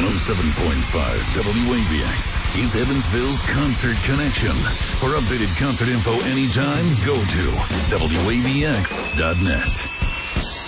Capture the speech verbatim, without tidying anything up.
oh seven point five W A B X is Evansville's Concert Connection. For updated concert info anytime, go to W A B X dot net.